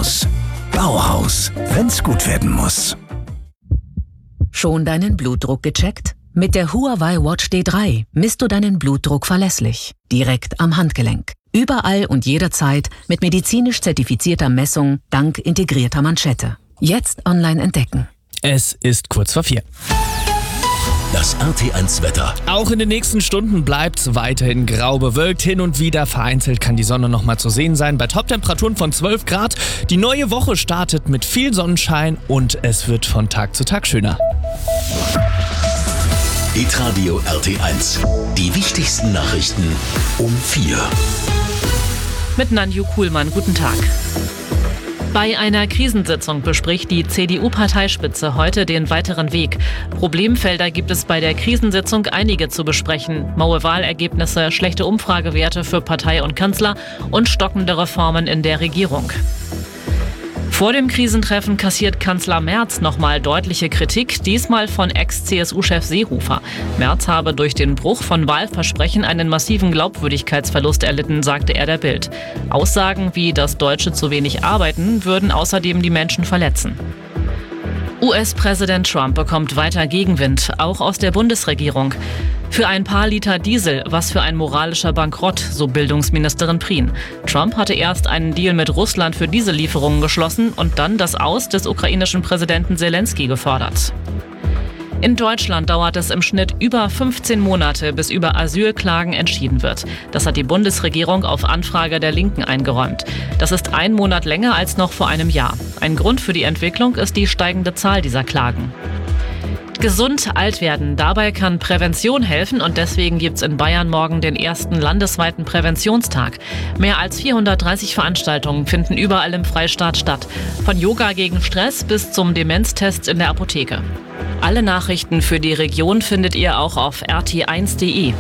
Bauhaus. Bauhaus, wenn's gut werden muss. Schon deinen Blutdruck gecheckt? Mit der Huawei Watch D3 misst du deinen Blutdruck verlässlich, direkt am Handgelenk. Überall und jederzeit mit medizinisch zertifizierter Messung dank integrierter Manschette. Jetzt online entdecken. Es ist kurz vor 4. Das RT1-Wetter. Auch in den nächsten Stunden bleibt's weiterhin grau bewölkt. Hin und wieder vereinzelt kann die Sonne noch mal zu sehen sein. Bei Toptemperaturen von 12 Grad. Die neue Woche startet mit viel Sonnenschein und es wird von Tag zu Tag schöner. Hitradio RT1. Die wichtigsten Nachrichten um 4. Mit Nanju Kuhlmann, guten Tag. Bei einer Krisensitzung bespricht die CDU-Parteispitze heute den weiteren Weg. Problemfelder gibt es bei der Krisensitzung einige zu besprechen. Maue Wahlergebnisse, schlechte Umfragewerte für Partei und Kanzler und stockende Reformen in der Regierung. Vor dem Krisentreffen kassiert Kanzler Merz nochmal deutliche Kritik, diesmal von Ex-CSU-Chef Seehofer. Merz habe durch den Bruch von Wahlversprechen einen massiven Glaubwürdigkeitsverlust erlitten, sagte er der Bild. Aussagen wie, dass Deutsche zu wenig arbeiten, würden außerdem die Menschen verletzen. US-Präsident Trump bekommt weiter Gegenwind, auch aus der Bundesregierung. Für ein paar Liter Diesel, was für ein moralischer Bankrott, so Bildungsministerin Prien. Trump hatte erst einen Deal mit Russland für Diesellieferungen geschlossen und dann das Aus des ukrainischen Präsidenten Zelensky gefordert. In Deutschland dauert es im Schnitt über 15 Monate, bis über Asylklagen entschieden wird. Das hat die Bundesregierung auf Anfrage der Linken eingeräumt. Das ist 1 Monat länger als noch vor einem Jahr. Ein Grund für die Entwicklung ist die steigende Zahl dieser Klagen. Gesund alt werden. Dabei kann Prävention helfen und deswegen gibt's in Bayern morgen den ersten landesweiten Präventionstag. Mehr als 430 Veranstaltungen finden überall im Freistaat statt. Von Yoga gegen Stress bis zum Demenztest in der Apotheke. Alle Nachrichten für die Region findet ihr auch auf rt1.de.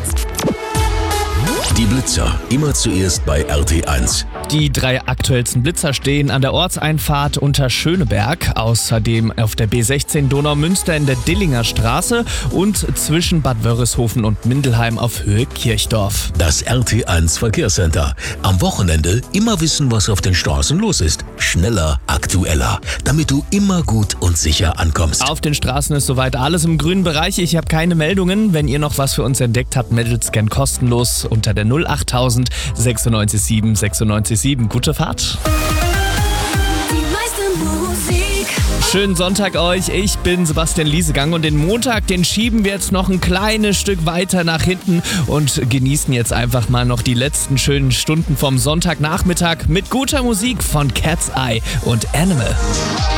Die Blitzer, immer zuerst bei RT1. Die 3 aktuellsten Blitzer stehen an der Ortseinfahrt unter Schöneberg, außerdem auf der B16 Donaumünster in der Dillinger Straße und zwischen Bad Wörishofen und Mindelheim auf Höhe Kirchdorf. Das RT1 Verkehrscenter. Am Wochenende immer wissen, was auf den Straßen los ist. Schneller, aktueller, damit du immer gut und sicher ankommst. Auf den Straßen ist soweit alles im grünen Bereich. Ich habe keine Meldungen. Wenn ihr noch was für uns entdeckt habt, meldet es gern kostenlos unter der 08000 96 7 96 7. Gute Fahrt. Schönen Sonntag euch, ich bin Sebastian Liesegang und den Montag, den schieben wir jetzt noch ein kleines Stück weiter nach hinten und genießen jetzt einfach mal noch die letzten schönen Stunden vom Sonntagnachmittag mit guter Musik von Cat's Eye und Animal.